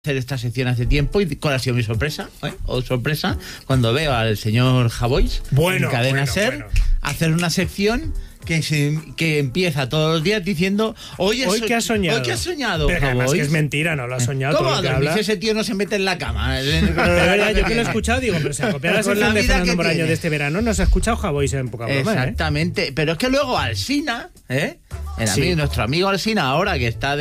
hacer esta sección hace tiempo y cuál ha sido mi sorpresa, o sorpresa, cuando veo al señor Javois en Cadena Ser hacer una sección que empieza todos los días diciendo hoy que has soñado. Hoy que has soñado, pero además Javois. que es mentira, no lo has soñado. ¿Cómo todo lo que habla? si ese tío no se mete en la cama? Yo que lo he escuchado digo, pero se copia la sección de Fernando Moraño de este verano, no se ha escuchado Javois en poca broma. Exactamente, pero es que luego Alsina, nuestro amigo Alsina, ahora que está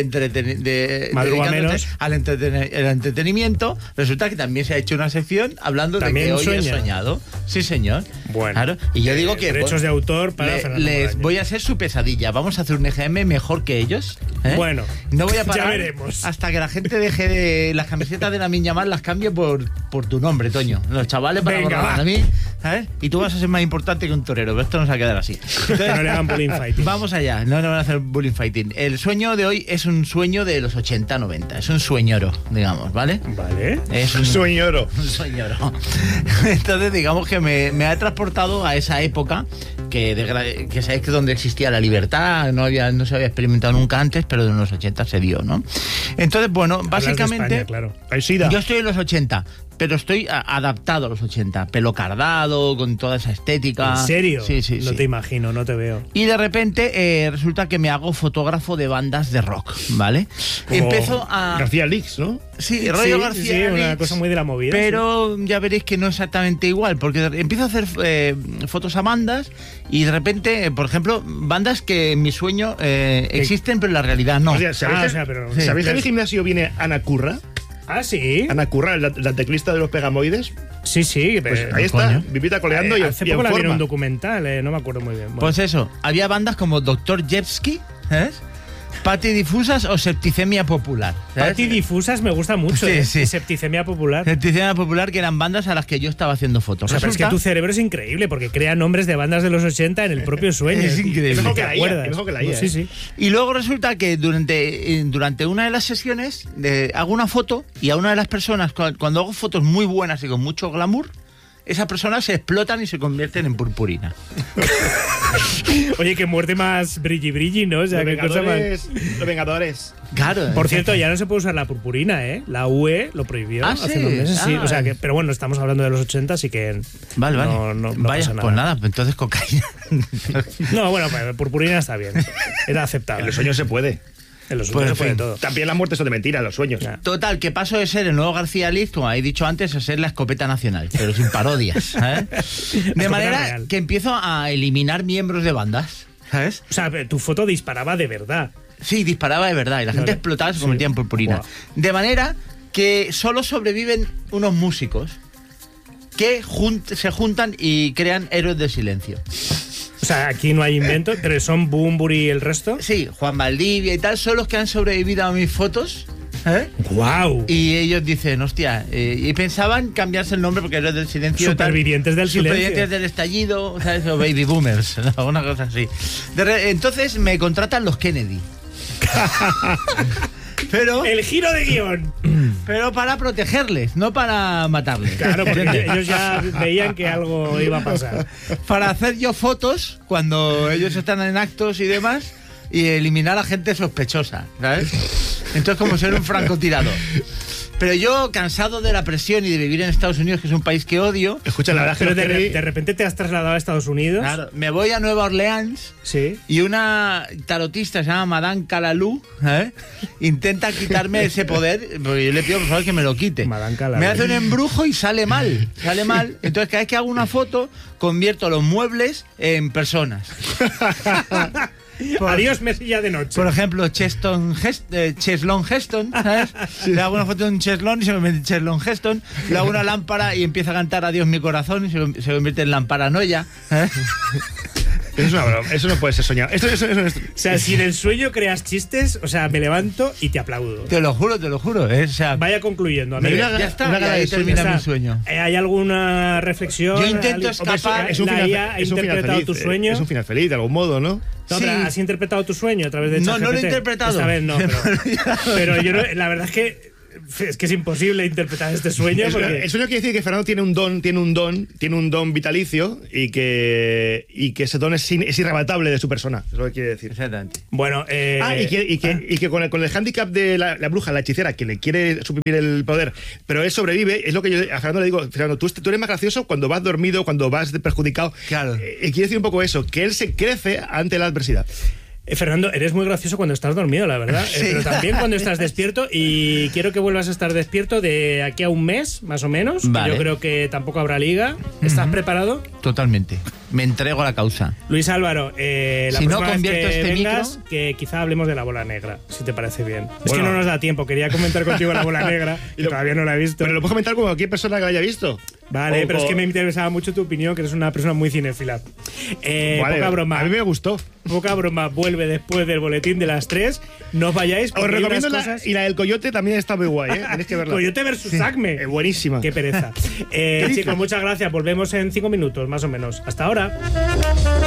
madruga menos al entretenimiento, resulta que también se ha hecho una sección hablando de que hoy he soñado. Sí, señor. Bueno, claro. Y yo digo que derechos de autor para Fernando les Moraño. voy a hacer su pesadilla. Vamos a hacer un EGM mejor que ellos. Bueno, no voy a parar ya veremos. hasta que la gente deje de las camisetas de la Miña Mar, las cambie por tu nombre, Toño. Los chavales para borrar a mí, ¿sabes? Y tú vas a ser más importante que un torero, pero esto no se va a quedar así. Entonces, no le hagan bullying fighting. Vamos allá, no van a hacer bullying fighting. El sueño de hoy es un sueño de los 80-90, es un sueñoro, digamos, ¿vale? Vale. Es un sueñoro. Un sueñoro. Entonces, digamos que me ha transportado a esa época que sabéis que donde existía la libertad, no se había experimentado nunca antes, pero en los 80 se dio, ¿no? Entonces, bueno, básicamente, España, claro. Yo estoy en los 80, pero estoy adaptado a los 80, pelo cardado, con toda esa estética. ¿En serio? Sí. No te imagino, no te veo. Y de repente resulta que me hago fotógrafo de bandas de rock, ¿ale? Empiezo a... García Lix, ¿no? Sí, rollo García sí, Lix, una cosa muy de la movida. pero ya veréis que no exactamente igual, porque empiezo a hacer fotos a bandas y de repente, por ejemplo, bandas que en mi sueño existen, pero en la realidad no. O sea, ¿sabéis que en el gimnasio viene Ana Curra? Ah, sí. Ana Curra, la teclista de los Pegamoides. Sí, pues ahí está, vivita coleando y hace poco la vieron un documental, no me acuerdo muy bien. Bueno. Pues eso, había bandas como Dr. Jepsky, ¿sabes? Patidifusas o Septicemia Popular. Patidifusas me gusta mucho. Sí. Septicemia Popular. Septicemia Popular, que eran bandas a las que yo estaba haciendo fotos. O sea, pero es que tu cerebro es increíble porque crea nombres de bandas de los 80 en el propio sueño. Es increíble. Es mejor que la IA. Sí. Y luego resulta que durante una de las sesiones hago una foto y a una de las personas, cuando hago fotos muy buenas y con mucho glamour, esas personas se explotan y se convierten en purpurina. Oye, qué muerte más brilli, ¿no? O sea, qué cosa más... Los Vengadores. Claro. Por cierto, ya no se puede usar la purpurina, ¿eh? La UE lo prohibió hace unos meses. Sí, o sea que, pero bueno, estamos hablando de los 80, así que vale. No vaya, pasa nada. Pues nada, entonces cocaína. No, bueno, purpurina está bien. Era aceptable. En los sueños se puede. En los sueños se puede todo. También las muertes son de mentira, los sueños. Ya. Total, que paso de ser el nuevo García Lix, como habéis dicho antes, a ser la escopeta nacional, pero sin parodias, ¿sabes? De manera real. Que empiezo a eliminar miembros de bandas, ¿sabes? O sea, tu foto disparaba de verdad. Sí, disparaba de verdad y la gente explotaba y se convertía en purpurina. Wow. De manera que solo sobreviven unos músicos que se juntan y crean héroes del silencio. O sea, aquí no hay invento, pero son Bumburi y el resto. Sí, Juan Valdivia y tal, son los que han sobrevivido a mis fotos. ¡Guau! Y ellos dicen, hostia, y pensaban cambiarse el nombre porque era del silencio. Supervivientes del silencio. Supervivientes del estallido, ¿sabes? O baby boomers, ¿no? Una cosa así. Entonces me contratan los Kennedy. Pero el giro de guión. Pero para protegerles, no para matarles. Claro, porque ellos ya veían que algo iba a pasar. Para hacer yo fotos cuando ellos están en actos y demás y eliminar a gente sospechosa, ¿sabes? Entonces, como ser un francotirador. Pero yo, cansado de la presión y de vivir en Estados Unidos, que es un país que odio... Escucha, la verdad pero de repente te has trasladado a Estados Unidos. Claro, me voy a Nueva Orleans. Sí. Y una tarotista se llama Madame Calalú, intenta quitarme ese poder, porque yo le pido por favor que me lo quite. Me hace un embrujo y sale mal. Entonces, cada vez que hago una foto, convierto los muebles en personas. Adiós, mesilla de noche. Por ejemplo, Cheslon Heston, ¿sabes? Le hago una foto de un Cheslon y se convierte en Cheslon Heston. Le hago una lámpara y empieza a cantar Adiós mi corazón y se convierte en Lamparanoia. Eso es una broma, eso no puede ser soñado. Esto. O sea, si en el sueño creas chistes, o sea, me levanto y te aplaudo. Te lo juro. O sea, vaya concluyendo, amigo. Ya está, ahí termina mi sueño. ¿Hay alguna reflexión? Yo intento escapar. Es un final feliz. Tu sueño. Es un final feliz, de algún modo, ¿no? No, sí. ¿Has interpretado tu sueño a través de ChatGPT? No lo he interpretado. Esta vez no, pero yo la verdad es que es que es imposible interpretar este sueño. El sueño quiere decir que Fernando tiene un don vitalicio y que ese don es irrebatable de su persona. Es lo que quiere decir. Exactamente. Bueno, y que con el hándicap de la bruja, la hechicera, que le quiere suprimir el poder, pero él sobrevive, es lo que yo a Fernando le digo, Fernando, tú eres más gracioso cuando vas dormido, cuando vas perjudicado. Claro. Quiere decir un poco eso, que él se crece ante la adversidad. Fernando, eres muy gracioso cuando estás dormido, la verdad. Sí. Pero también cuando estás despierto. Y quiero que vuelvas a estar despierto de aquí a un mes, más o menos. Vale. Yo creo que tampoco habrá liga. ¿Estás preparado? Totalmente. Me entrego a la causa. Luis Álvaro, la Si no próxima vez convierto que este vengas, micro... que quizá hablemos de la bola negra, si te parece bien. Es Bueno. que no nos da tiempo. Quería comentar contigo la bola negra y todavía no la he visto. Pero lo puedo comentar como cualquier persona que la haya visto. Vale, pero es que me interesaba mucho tu opinión, que eres una persona muy cinéfila. Vale, poca broma. a mí me gustó. Poca broma, vuelve después del boletín de las 3. No os vayáis. Os porque hay recomiendo unas cosas... y la del Coyote también está muy guay, ¿eh? Tenéis que verla. Coyote versus Acme. Buenísima. Qué pereza. Chicos, muchas gracias. Volvemos en 5 minutos, más o menos. Hasta ahora.